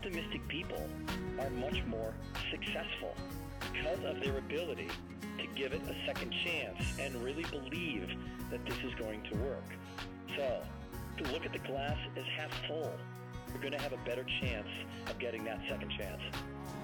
optimistic people are much more successful because of their ability to give it a second chance and really believe that this is going to work. So, to look at the glass as half full. You're going to have a better chance of getting that second chance.